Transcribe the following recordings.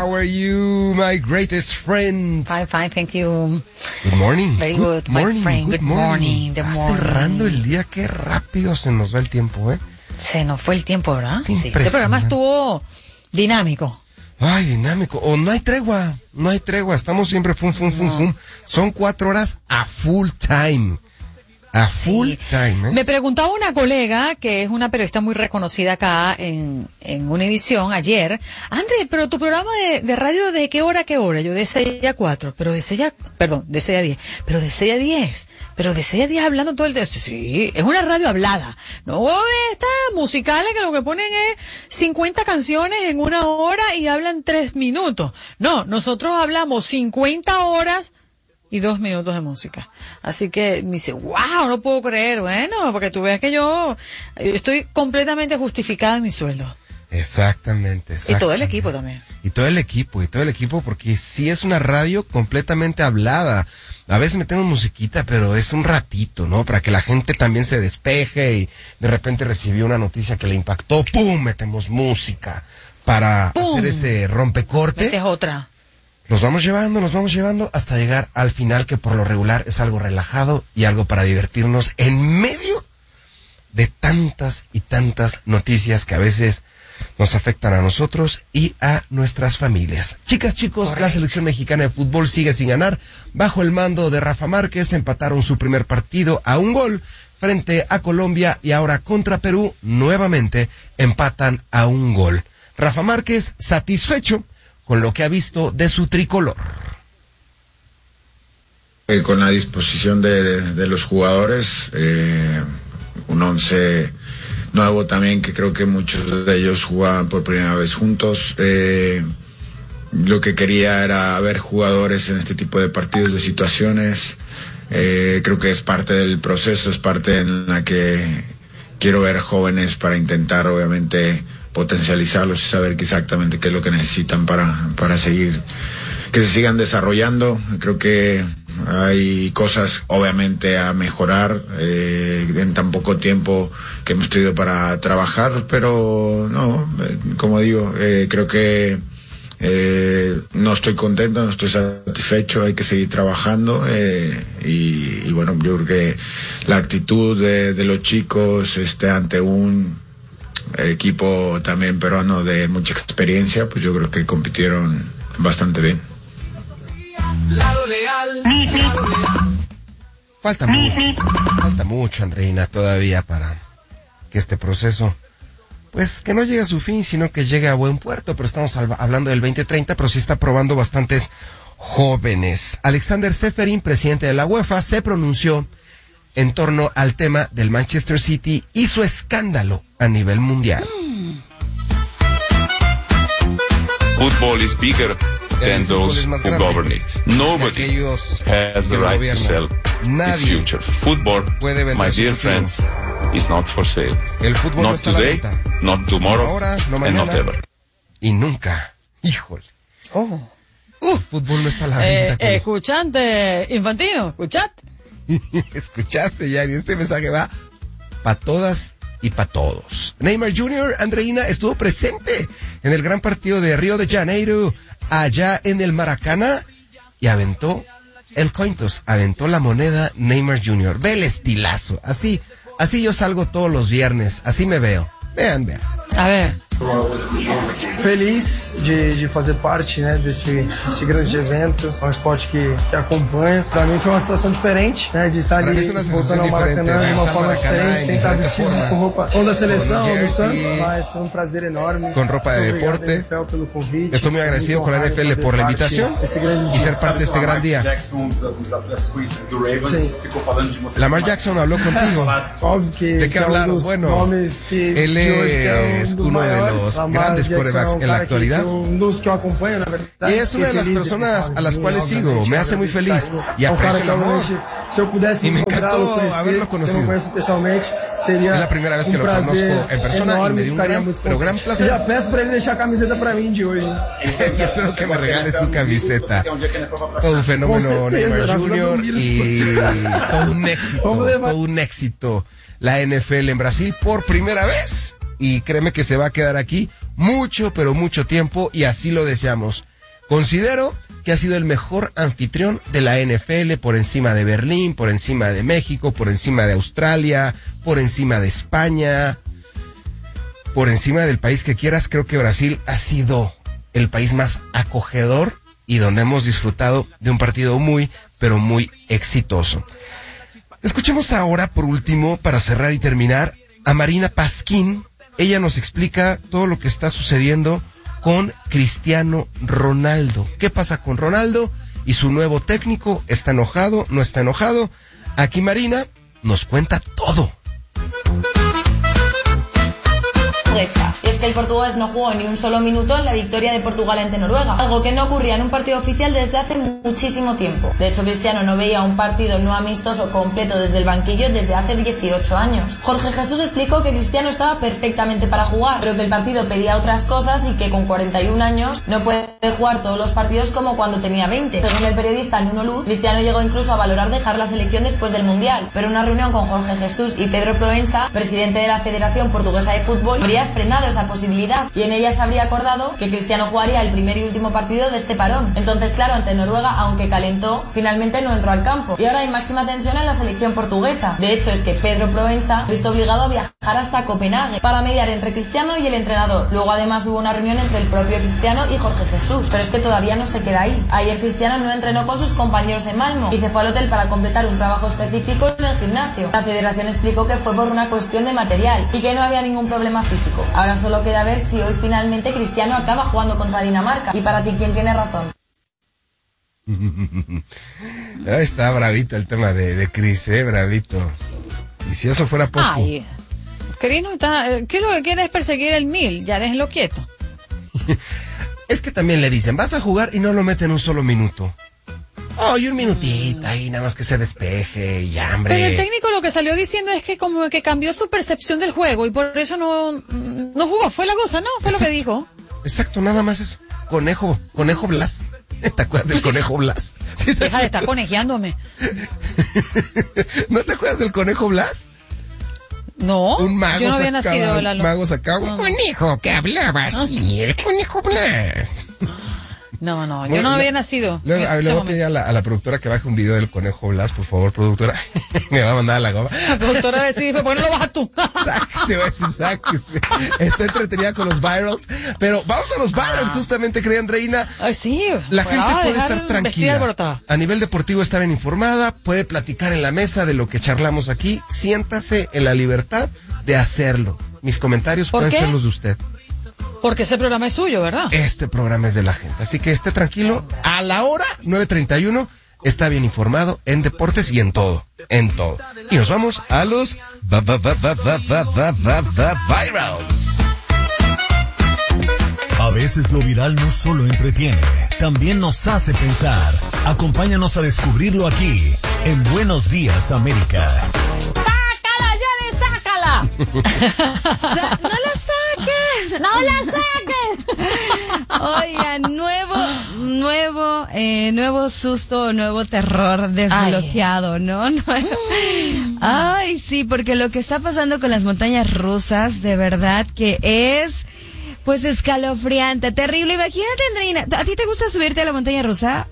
how are you, my greatest friend? Fine, thank you. Good morning. Very good, my friend. Good morning. Cerrando el día, qué rápido se nos va el tiempo, ¿eh? Se nos fue el tiempo, ¿verdad? Sí, este programa estuvo dinámico. Ay, dinámico. No hay tregua. Estamos siempre fum. Son 4 horas a full time. Full time, ¿eh? Me preguntaba una colega, que es una periodista muy reconocida acá en Univisión, ayer: André, pero tu programa de radio, ¿de qué hora a qué hora? Yo de 6 a 4, de 6 a 10, pero de 6 a 10. Pero de 6 a 10 hablando todo el día. Sí, es una radio hablada. No de estas musicales que lo que ponen es 50 canciones en 1 hora y hablan 3 minutos. No, nosotros hablamos 50 horas y 2 minutos de música. Así que me dice, wow, no puedo creer. Bueno, porque tú veas que yo estoy completamente justificada en mi sueldo. Exactamente. Y todo el equipo también. Y todo el equipo, porque sí es una radio completamente hablada. A veces metemos musiquita, pero es un ratito, ¿no? Para que la gente también se despeje y de repente recibió una noticia que le impactó, ¡pum! Metemos música para hacer ese rompecorte. Esta es otra. Nos vamos llevando hasta llegar al final, que por lo regular es algo relajado y algo para divertirnos en medio de tantas y tantas noticias que a veces nos afectan a nosotros y a nuestras familias. Chicas, chicos, correcto. La selección mexicana de fútbol sigue sin ganar. Bajo el mando de Rafa Márquez empataron su primer partido a 1 gol frente a Colombia y ahora contra Perú nuevamente empatan a 1 gol. Rafa Márquez satisfecho con lo que ha visto de su tricolor. Con la disposición de los jugadores, un 11 nuevo también, que creo que muchos de ellos jugaban por primera vez juntos. Lo que quería era ver jugadores en este tipo de partidos, de situaciones. Creo que es parte del proceso, es parte en la que quiero ver jóvenes para intentar, obviamente, potencializarlos y saber exactamente qué es lo que necesitan para seguir, que se sigan desarrollando. Creo que hay cosas obviamente a mejorar en tan poco tiempo que hemos tenido para trabajar, pero no, como digo, creo que no estoy contento, no estoy satisfecho, hay que seguir trabajando y bueno, yo creo que la actitud de los chicos ante un equipo también peruano de mucha experiencia, pues yo creo que compitieron bastante bien. Falta mucho, Andreina, todavía para que este proceso, pues que no llegue a su fin, sino que llegue a buen puerto. Pero estamos hablando del 2030, pero sí está probando bastantes jóvenes. Alexander Ceferin, presidente de la UEFA, se pronunció en torno al tema del Manchester City y su escándalo a nivel mundial. Football is bigger than those who govern it. Nobody has the right to sell his future. Football, my dear friends, is not for sale. El fútbol not no está today, a la venta. not tomorrow, No ahora, no and mañana, not ever. Y nunca. Híjole. Fútbol no está a la venta. Escuchante, Infantino, ¿escuchaste? Escuchaste, Yanni, este mensaje va para todas y para todos. Neymar Jr., Andreina, estuvo presente en el gran partido de Río de Janeiro, allá en el Maracaná, y aventó el cointos, aventó la moneda Neymar Jr. Ve el estilazo, así yo salgo todos los viernes, así me veo. Vean. A ver. Feliz de fazer parte, né, desse grande evento, é um esporte que acompanha. Para mim foi uma situação diferente, né, de estar ali voltando ao Maracanã de uma forma diferente, sem estar vestido com roupa ou da seleção ou do Santos, mas foi um prazer enorme. Con ropa de deporte. Estoy muy agradecido con la NFL por la invitación y ser parte de este gran día. Lamar Jackson habló contigo. ¿De qué hablaron? Bueno, él es uno de los grandes quarterbacks en la actualidad y es una de las personas a las cuales sigo. Me hace muy feliz y aprecio el amor y me encantó haberlo conocido. Es la primera vez que lo conozco en persona y me dio un gran placer. Já peço para ele deixar a camiseta para mí de hoy. Y espero que me regale su camiseta. Todo un fenómeno, Neymar Jr. y todo un éxito. La NFL en Brasil por primera vez. Y créeme que se va a quedar aquí mucho, pero mucho tiempo, y así lo deseamos. Considero que ha sido el mejor anfitrión de la NFL por encima de Berlín, por encima de México, por encima de Australia, por encima de España, por encima del país que quieras. Creo que Brasil ha sido el país más acogedor y donde hemos disfrutado de un partido muy, pero muy exitoso. Escuchemos ahora, por último, para cerrar y terminar, a Marina Pasquín. Ella nos explica todo lo que está sucediendo con Cristiano Ronaldo. ¿Qué pasa con Ronaldo y su nuevo técnico? ¿Está enojado? ¿No está enojado? Aquí Marina nos cuenta todo. Y es que el portugués no jugó ni un solo minuto en la victoria de Portugal ante Noruega, algo que no ocurría en un partido oficial desde hace muchísimo tiempo. De hecho, Cristiano no veía un partido no amistoso completo desde el banquillo desde hace 18 años. Jorge Jesús explicó que Cristiano estaba perfectamente para jugar, pero que el partido pedía otras cosas y que con 41 años no puede jugar todos los partidos como cuando tenía 20. Según el periodista Nuno Luz, Cristiano llegó incluso a valorar dejar la selección después del Mundial, pero una reunión con Jorge Jesús y Pedro Proença, presidente de la Federación Portuguesa de Fútbol, habría frenado esa posibilidad y en ella se habría acordado que Cristiano jugaría el primer y último partido de este parón. Entonces, claro, ante Noruega, aunque calentó, finalmente no entró al campo y ahora hay máxima tensión en la selección portuguesa. De hecho, es que Pedro Proença está obligado a viajar hasta Copenhague para mediar entre Cristiano y el entrenador. Luego además hubo una reunión entre el propio Cristiano y Jorge Jesús, pero es que todavía no se queda ahí. Ayer Cristiano no entrenó con sus compañeros en Malmo y se fue al hotel para completar un trabajo específico en el gimnasio. La federación explicó que fue por una cuestión de material y que no había ningún problema físico. Ahora solo queda ver si hoy finalmente Cristiano acaba jugando contra Dinamarca. Y para ti, ¿quién tiene razón? Está bravito el tema de Cris, bravito. Y si eso fuera poco. Ay, Cris no está. ¿Qué es lo que quiere es perseguir el 1000? Ya déjenlo quieto. Es que también le dicen, vas a jugar y no lo meten un solo minuto. Y un minutito ahí, nada más que se despeje y hambre. Pero el técnico lo que salió diciendo es que como que cambió su percepción del juego y por eso no jugó. Fue la cosa, ¿no? Fue lo que dijo. Exacto, nada más eso. Conejo Blas. ¿Te acuerdas del Conejo Blas? ¿Sí Deja de estar conejeándome. ¿No te acuerdas del Conejo Blas? No, un mago yo no había nacido. Un mago sacaba un conejo que hablaba así, el Conejo Blas. No, yo no había nacido. Luego pedí a la productora que baje un video del Conejo Blas, por favor, productora. Me va a mandar a la goma. La productora decide, ¿por qué no lo bajas tú? Sáquese. Está entretenida con los virals. Pero vamos a los virals, justamente, querida Andreina. Ay, sí. La gente puede estar tranquila. A nivel deportivo está bien informada, puede platicar en la mesa de lo que charlamos aquí. Siéntase en la libertad de hacerlo. Mis comentarios pueden ser los de usted. Porque ese programa es suyo, ¿verdad? Este programa es de la gente, así que esté tranquilo. A la hora 9:31 está bien informado en deportes y en todo. Y nos vamos a los virals. A veces lo viral no solo entretiene, también nos hace pensar. Acompáñanos a descubrirlo aquí, en Buenos Días, América. ¡Sácala! ¡No la saques! Oiga, nuevo susto, nuevo terror desbloqueado, ¿no? Ay, sí, porque lo que está pasando con las montañas rusas, de verdad que es, pues, escalofriante, terrible. Imagínate, Andreina, ¿a ti te gusta subirte a la montaña rusa?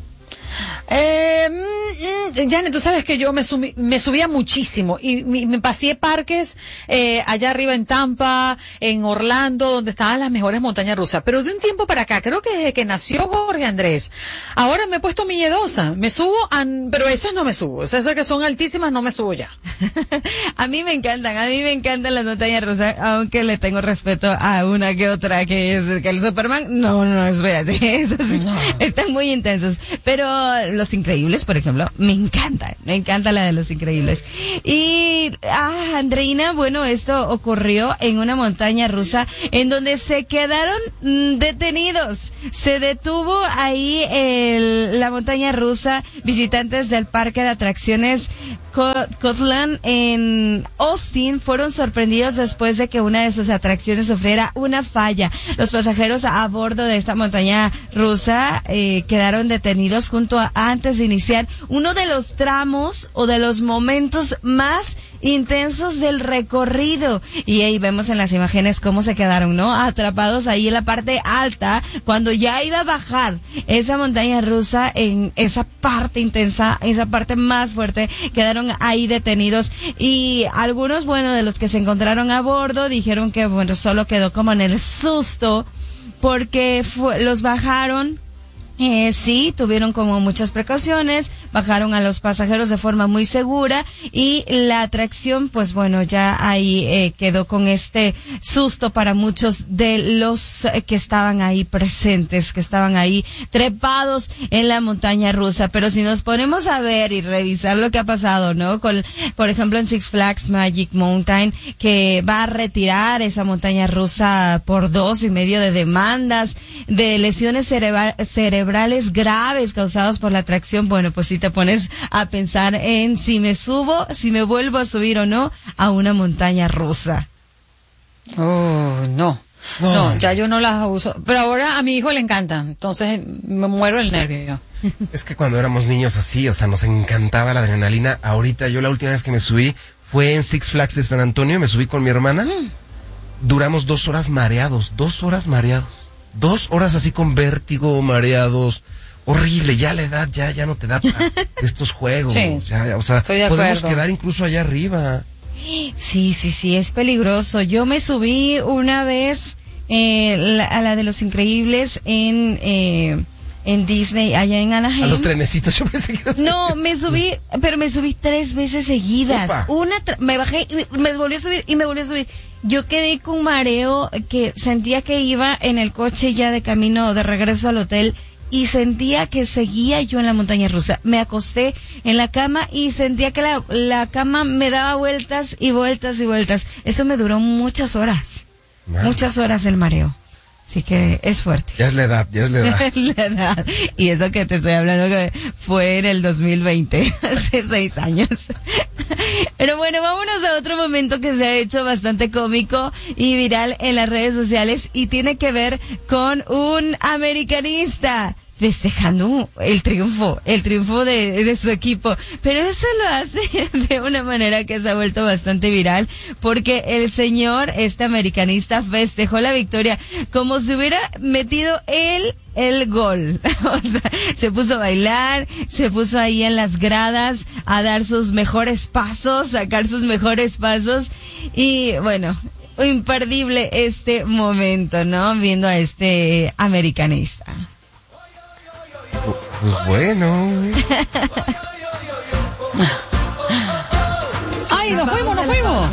Janet, tú sabes que yo me subía muchísimo y me pasé parques allá arriba en Tampa, en Orlando, donde estaban las mejores montañas rusas, pero de un tiempo para acá, creo que desde que nació Jorge Andrés, ahora me he puesto miedosa, me subo, pero esas no me subo, esas que son altísimas no me subo ya. A mí me encantan las montañas rusas, aunque le tengo respeto a una que otra que es que el Superman, no, espérate, esas están muy intensos, pero Los Increíbles, por ejemplo, me encanta la de Los Increíbles. Y, Andreina, bueno, esto ocurrió en una montaña rusa en donde se quedaron detenidos. Se detuvo ahí la montaña rusa, visitantes del parque de atracciones Cortland en Austin fueron sorprendidos después de que una de sus atracciones sufriera una falla. Los pasajeros a bordo de esta montaña rusa quedaron detenidos antes de iniciar uno de los tramos o de los momentos más intensos del recorrido. Y ahí vemos en las imágenes cómo se quedaron, ¿no? Atrapados ahí en la parte alta, cuando ya iba a bajar esa montaña rusa en esa parte intensa, esa parte más fuerte, quedaron ahí detenidos. Y algunos, bueno, de los que se encontraron a bordo dijeron que, bueno, solo quedó como en el susto porque los bajaron. Sí, tuvieron como muchas precauciones, bajaron a los pasajeros de forma muy segura y la atracción, pues bueno, ya ahí quedó con este susto para muchos de los que estaban ahí presentes, que estaban ahí trepados en la montaña rusa. Pero si nos ponemos a ver y revisar lo que ha pasado, ¿no? Por ejemplo, en Six Flags Magic Mountain, que va a retirar esa montaña rusa por 2.5 de demandas, de lesiones cerebrales graves causados por la atracción. Bueno, pues si te pones a pensar en si me vuelvo a subir o no a una montaña rusa. Oh, no, ya yo no las uso, pero ahora a mi hijo le encantan, entonces me muero el nervio. Es que cuando éramos niños así, o sea, nos encantaba la adrenalina. Ahorita yo la última vez que me subí fue en Six Flags de San Antonio, me subí con mi hermana. Duramos 2 horas mareados. 2 horas así con vértigo, mareados. Horrible, ya la edad ya no te da para estos juegos. Sí, ya, o sea, podemos quedar incluso allá arriba. Sí, es peligroso. Yo me subí una vez a la de Los Increíbles en Disney, allá en Anaheim. A los trenecitos, yo pensé que No, me subí 3 veces seguidas. Me bajé, me volví a subir y me volví a subir. Yo quedé con mareo que sentía que iba en el coche ya de camino de regreso al hotel y sentía que seguía yo en la montaña rusa. Me acosté en la cama y sentía que la cama me daba vueltas y vueltas y vueltas. Eso me duró muchas horas. Muchas horas el mareo. Así que es fuerte. Ya es la edad. Es la edad. Y eso que te estoy hablando que fue en el 2020, hace 6 años. Pero bueno, vámonos a otro momento que se ha hecho bastante cómico y viral en las redes sociales y tiene que ver con un americanista festejando el triunfo de su equipo, pero eso lo hace de una manera que se ha vuelto bastante viral, porque el señor, este americanista, festejó la victoria como si hubiera metido el gol. O sea, se puso a bailar, se puso ahí en las gradas a dar sus mejores pasos, sacar sus mejores pasos y bueno, imperdible este momento, ¿no? Viendo a este americanista. Pues bueno. ¡Ay, nos fuimos!